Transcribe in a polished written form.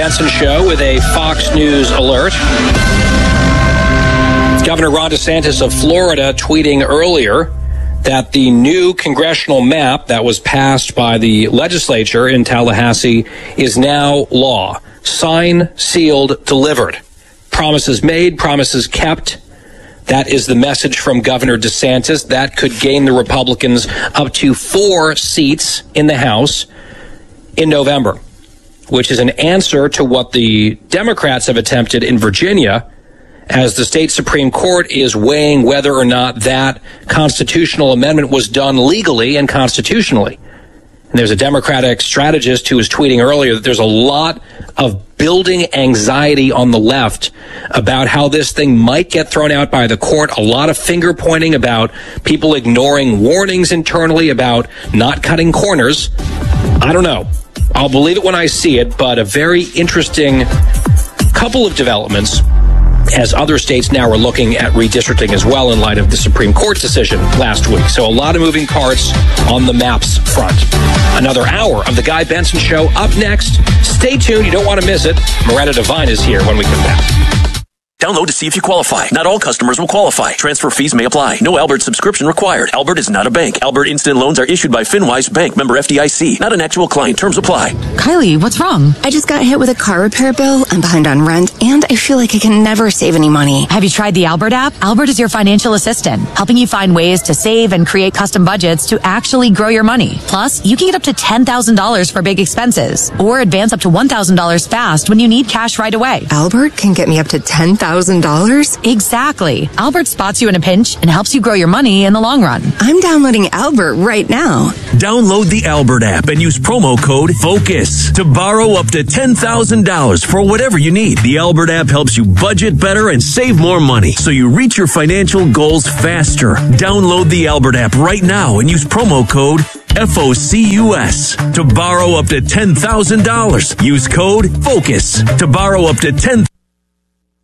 Benson Show with a Fox News alert. Governor Ron DeSantis of Florida tweeting earlier that the new congressional map that was passed by the legislature in Tallahassee is now law. Signed, sealed, delivered. Promises made, promises kept. That is the message from Governor DeSantis. That could gain the Republicans up to 4 seats in the House in November, which is an answer to what the Democrats have attempted in Virginia, as the state Supreme Court is weighing whether or not that constitutional amendment was done legally and constitutionally. And there's a Democratic strategist who was tweeting earlier that there's a lot of building anxiety on the left about how this thing might get thrown out by the court. A lot of finger pointing about people ignoring warnings internally about not cutting corners. I don't know. I'll believe it when I see it, but a very interesting couple of developments as other states now are looking at redistricting as well in light of the Supreme Court decision last week. So a lot of moving parts on the maps front. Another hour of The Guy Benson Show up next. Stay tuned. You don't want to miss it. Miranda Devine is here when we come back. Download to see if you qualify. Not all customers will qualify. Transfer fees may apply. No Albert subscription required. Albert is not a bank. Albert Instant Loans are issued by FinWise Bank, member FDIC. Not an actual client. Terms apply. Kylie, what's wrong? I just got hit with a car repair bill. I'm behind on rent, and I feel like I can never save any money. Have you tried the Albert app? Albert is your financial assistant, helping you find ways to save and create custom budgets to actually grow your money. Plus, you can get up to $10,000 for big expenses, or advance up to $1,000 fast when you need cash right away. Albert can get me up to $10,000? Exactly. Albert spots you in a pinch and helps you grow your money in the long run. I'm downloading Albert right now. Download the Albert app and use promo code FOCUS to borrow up to $10,000 for whatever you need. The Albert app helps you budget better and save more money so you reach your financial goals faster. Download the Albert app right now and use promo code FOCUS to borrow up to $10,000. Use code FOCUS to borrow up to $10,000.